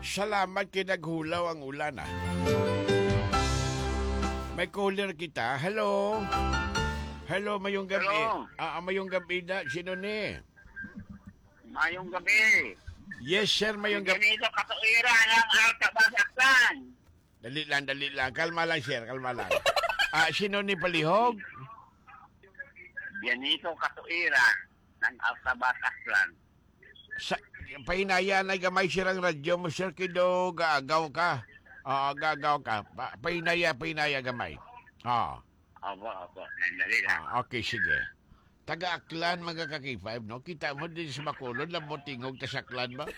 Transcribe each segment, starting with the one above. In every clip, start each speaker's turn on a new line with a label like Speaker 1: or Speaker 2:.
Speaker 1: Salamat kinaghulaw ang ulan ah. May caller kita. Hello. Hello, mayong gabi.
Speaker 2: Hello.
Speaker 1: Mayong gabi na. Sino ni?
Speaker 2: Mayong gabi.
Speaker 1: Yes, sir, mayong gabi.
Speaker 2: Ganito katuira ng Altabasaklan.
Speaker 1: Dali lang. Kalma lang, sir. Kalma lang. Sino ni Palihog?
Speaker 2: Ganito katuira ng Altabasaklan.
Speaker 1: Pahinaya na gamay sirang radyo mo, sir. Kido, gaagaw ka. Gaagaw ka. Pahinaya gamay.
Speaker 2: Opo. Nandali lang.
Speaker 1: Okay, sige. Taga-Aklan, mga kaki-5, no? Kita mo din sa Bacolod, lamot tingog ta sa Aklan ba?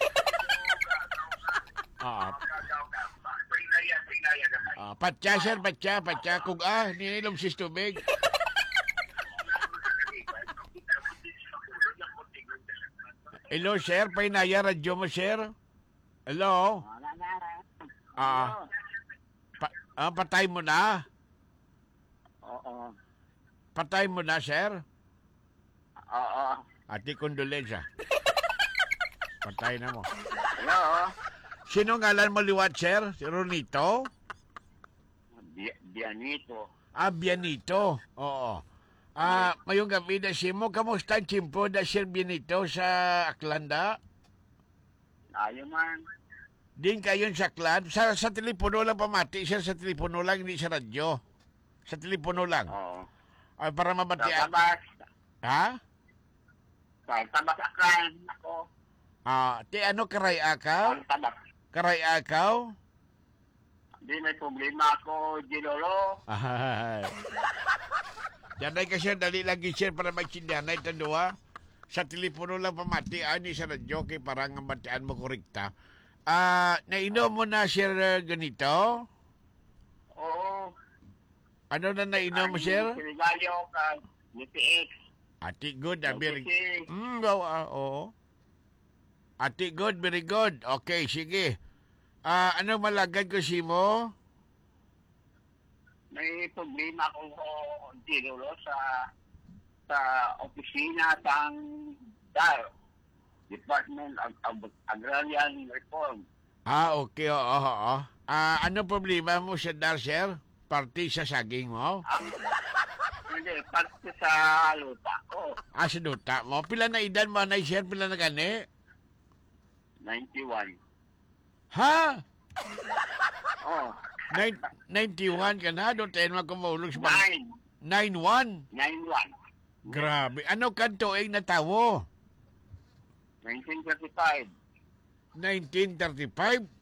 Speaker 2: Pahinaya gamay.
Speaker 1: Patya, sir, patya. Kung ninilom sis tubig. Hello, sir. Pahinaya, radyo mo, sir. Hello? Patay mo na?
Speaker 2: Oo.
Speaker 1: Patay mo na, sir?
Speaker 2: Oo.
Speaker 1: Ati kondolensya. Patay na mo.
Speaker 2: Hello?
Speaker 1: Sino ngalan mo liwat, sir? Si Ronito?
Speaker 2: Bianito.
Speaker 1: Bianito. Oo. Mayong gabi na si mo. Kamusta ang chimpo na Sir Bianito sa Aklanda?
Speaker 2: Ayaw man.
Speaker 1: Din kayon sa Aklan? Sa telepono lang pamati, sir. Sa telepono lang, hindi sa radyo. Sa telepono lang.
Speaker 2: Oo.
Speaker 1: Para mabatian.
Speaker 2: Tabas.
Speaker 1: Ha?
Speaker 2: Altabasaklan. Ako.
Speaker 1: Ano karay akaw?
Speaker 2: Altabas.
Speaker 1: Karay akaw?
Speaker 2: Hindi may problema ako, Gilolo.
Speaker 1: Yan ay kasi dali lagi sir para magsindihan na itando ha. Sa telepono lang pamati, ani sa radyo kay parang ang batian mo korikta. Nainom mo na sir ganito?
Speaker 2: Oo.
Speaker 1: Ano na nainom mo sir?
Speaker 2: Sinigalyo ka, UTX.
Speaker 1: Ati good, very
Speaker 2: UTC.
Speaker 1: oo. Ati good, very good. Okay, sige. Ano malagad ko si mo?
Speaker 2: May problema ako, Gilolo, sa opisina ng DAR, Department of Agrarian Reform.
Speaker 1: Okay, oo. Ano problema mo sa DAR, sir? Party sa saging mo?
Speaker 2: Hindi, parte sa lupa ko,
Speaker 1: Sa duta mo? Pila na edad mo na, sir? Pila na gani?
Speaker 2: 91.
Speaker 1: Ha?
Speaker 2: Oh,
Speaker 1: 91 ka na? Doon tayo magkumulog sa
Speaker 2: 9.
Speaker 1: 91?
Speaker 2: 91.
Speaker 1: Grabe. Ano kanto ay natawo?
Speaker 2: 1935.
Speaker 1: 1935?